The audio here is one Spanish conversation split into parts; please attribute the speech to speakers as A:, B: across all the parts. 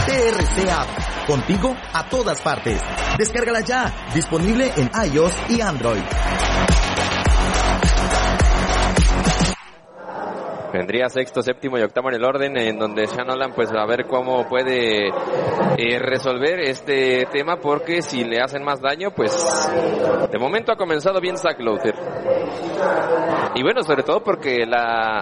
A: TRC App, contigo a todas partes. Descárgala ya, disponible en iOS y Android.
B: Vendría sexto, séptimo y octavo en el orden, en donde Sean Nolan pues a ver cómo puede resolver este tema, porque si le hacen más daño, pues de momento ha comenzado bien Zach Lowther. Y bueno, sobre todo porque la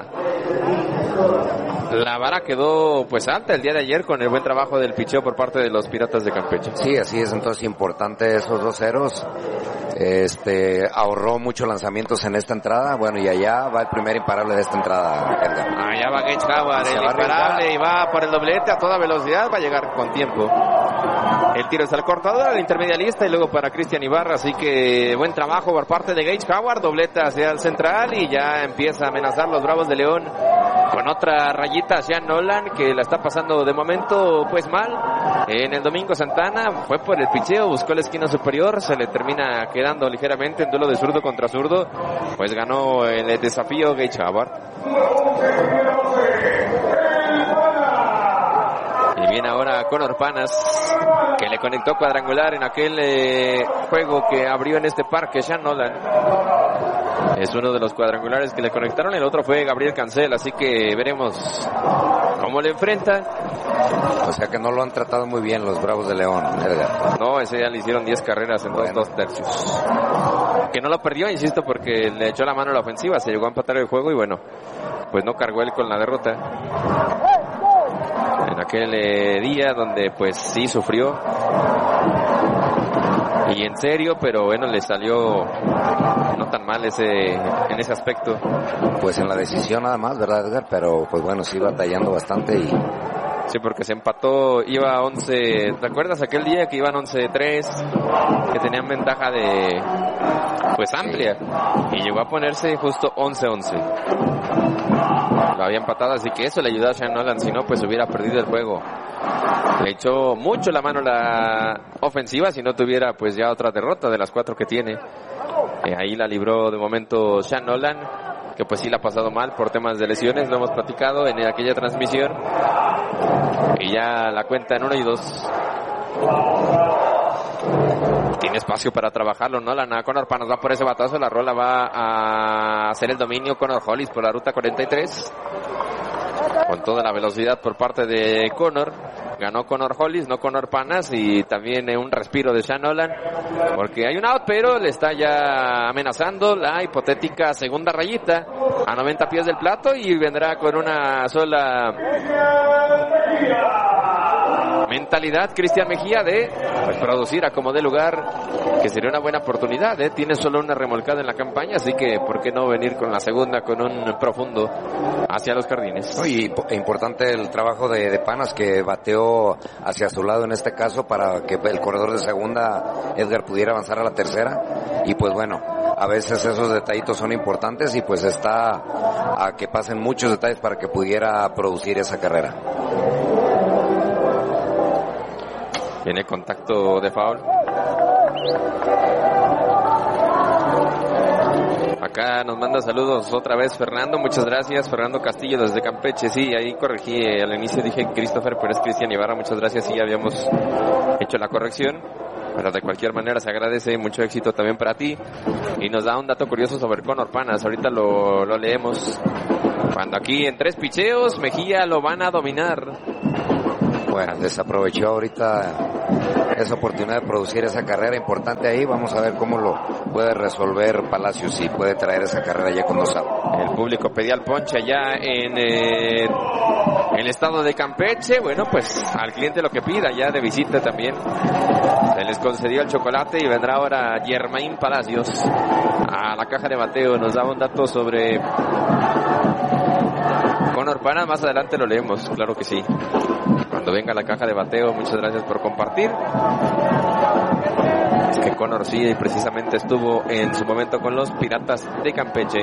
B: vara quedó pues alta el día de ayer con el buen trabajo del picheo por parte de los Piratas de Campeche.
C: Sí, así es, entonces importante esos 2 ceros. Ahorró muchos lanzamientos en esta entrada. Bueno, y allá va el primer imparable de esta entrada, Edgar.
B: Allá va Gage Howard, el imparable, y va por el doblete a toda velocidad, va a llegar con tiempo. El tiro es al cortador, al intermedialista, y luego para Cristian Ibarra, así que buen trabajo por parte de Gage Howard, dobleta hacia el central y ya empieza a amenazar los Bravos de León con otra rayita hacia Nolan, que la está pasando de momento pues mal. En el Domingo Santana fue por el picheo, buscó la esquina superior, se le termina quedando ligeramente en duelo de zurdo contra zurdo, pues ganó el desafío Gage Howard. Y viene ahora Conor Panas, que le conectó cuadrangular en aquel juego que abrió en este parque Sean Nolan. Es uno de los cuadrangulares que le conectaron, el otro fue Gabriel Cancel, así que veremos cómo le enfrenta.
C: O sea que no lo han tratado muy bien los Bravos de León, Edgar.
B: No, ese ya le hicieron 10 carreras en 2 tercios. Que no lo perdió, insisto, porque le echó la mano a la ofensiva, se llegó a empatar el juego y bueno, pues no cargó él con la derrota. En aquel día donde pues sí sufrió. Y en serio, pero bueno, le salió no tan mal en ese aspecto.
C: Pues en la decisión nada más, ¿verdad, Edgar? Pero pues bueno, sí batallando bastante y...
B: Sí, porque se empató, iba 11, ¿te acuerdas aquel día que iban 11-3? Que tenían ventaja de, pues amplia, y llegó a ponerse justo 11-11. Lo había empatado, así que eso le ayudó a Sean Nolan, si no, pues hubiera perdido el juego. Le echó mucho la mano la ofensiva, si no tuviera pues ya otra derrota de las 4 que tiene. Ahí la libró de momento Sean Nolan, que pues sí la ha pasado mal por temas de lesiones, lo hemos platicado en aquella transmisión. Y ya la cuenta en 1 y 2. Tiene espacio para trabajarlo, ¿no? Conor Panas va por ese batazo, la rola va a hacer el dominio Conor Hollis por la ruta 43. Con toda la velocidad por parte de Conor. Ganó Conor Hollis, no Conor Panas, y también un respiro de Sean Nolan, porque hay un out, pero le está ya amenazando la hipotética segunda rayita a 90 pies del plato y vendrá con una sola mentalidad Cristian Mejía de pues producir a como dé lugar, que sería una buena oportunidad, tiene solo una remolcada en la campaña, así que por qué no venir con la segunda con un profundo hacia los jardines.
C: Y importante el trabajo de Panas, que bateó hacia su lado en este caso para que el corredor de segunda, Edgar, pudiera avanzar a la tercera, y pues bueno, a veces esos detallitos son importantes y pues está a que pasen muchos detalles para que pudiera producir esa carrera.
B: Tiene contacto de foul. Acá nos manda saludos otra vez Fernando, muchas gracias. Fernando Castillo desde Campeche, sí, ahí corregí, al inicio dije Christopher, pero es Cristian Ibarra, muchas gracias, sí, habíamos hecho la corrección. Pero de cualquier manera se agradece, mucho éxito también para ti. Y nos da un dato curioso sobre Conor Panas, ahorita lo leemos. Cuando aquí en 3 picheos, Mejía lo van a dominar.
C: Bueno, desaprovechó ahorita esa oportunidad de producir esa carrera importante ahí. Vamos a ver cómo lo puede resolver Palacios, si puede traer esa carrera ya con Osado.
B: El público pedía el ponche allá en el estado de Campeche. Bueno, pues al cliente lo que pida, ya de visita también. Se les concedió el chocolate y vendrá ahora Germain Palacios a la caja de bateo. Nos da un dato sobre Conor Panas, más adelante lo leemos, claro que sí. Cuando venga la caja de bateo, muchas gracias por compartir. Es que Conor sí precisamente estuvo en su momento con los Piratas de Campeche.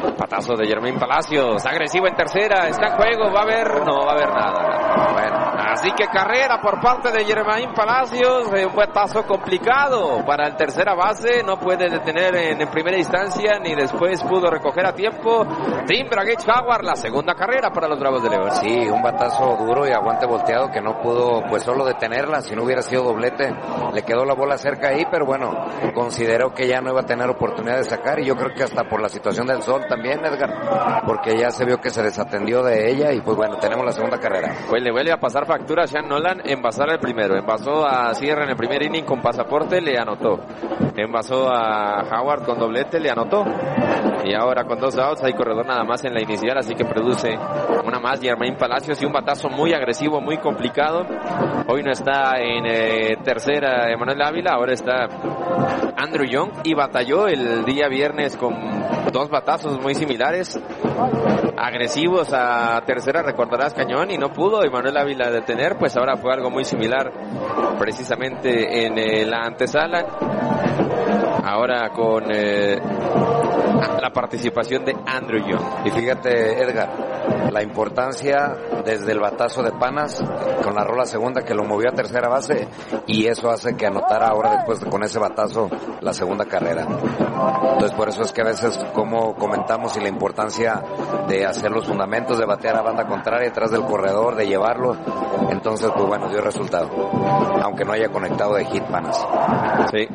B: De Germain Palacios, agresivo en tercera, está en juego, no va a haber nada. Bueno, Así que carrera por parte de Yermaín Palacios, un batazo complicado para el tercera base, no puede detener en primera instancia ni después pudo recoger a tiempo. Tim Braguech Howard, la segunda carrera para los Bravos de León.
C: Sí, un batazo duro y aguante volteado que no pudo pues solo detenerla, si no hubiera sido doblete le quedó la bola cerca ahí, pero bueno, consideró que ya no iba a tener oportunidad de sacar y yo creo que hasta por la situación del sol también, Edgar, porque ya se vio que se desatendió de ella y pues bueno, tenemos la segunda carrera.
B: Pues le vuelve a pasar factura a Sean Nolan, envasar el primero, envasó a Sierra en el primer inning con pasaporte, le anotó, envasó a Howard con doblete, le anotó, y ahora con 2 outs hay corredor nada más en la inicial, así que produce una más Yermaín Palacios y un batazo muy agresivo, muy complicado. Hoy no está en tercera Emanuel Ávila, ahora está Andrew Young y batalló el día viernes con 2 batazos muy similares, agresivos a tercera, recordarás, cañón, y no pudo Emanuel Ávila detener, pues ahora fue algo muy similar precisamente en la antesala, ahora con la participación de Andrew Young.
C: Y fíjate, Edgar, la importancia desde el batazo de Panas con la rola segunda que lo movió a tercera base y eso hace que anotara ahora después con ese batazo la segunda carrera. Entonces por eso es que a veces como comentamos y la importancia de hacer los fundamentos, de batear a banda contraria detrás del corredor, de llevarlo, entonces pues bueno, dio resultado, aunque no haya conectado de hit Panas.
B: Sí,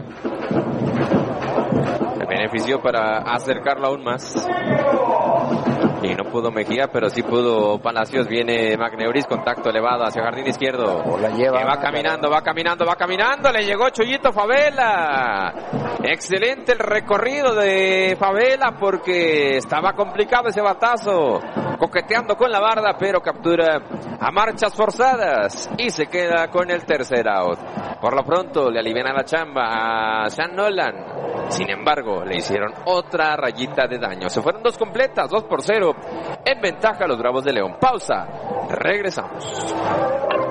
B: se benefició para acercarlo aún más. Y no pudo Mejía, pero sí pudo Palacios. Viene Magneuris, contacto elevado hacia jardín izquierdo.
C: La lleva.
B: Que va caminando. Le llegó Chollito Favela. Excelente el recorrido de Favela porque estaba complicado ese batazo. Coqueteando con la barda, pero captura a marchas forzadas y se queda con el tercer out. Por lo pronto le alivian la chamba a Sean Nolan. Sin embargo, le hicieron otra rayita de daño. Se fueron 2 completas, 2-0. En ventaja los Bravos de León. Pausa. Regresamos.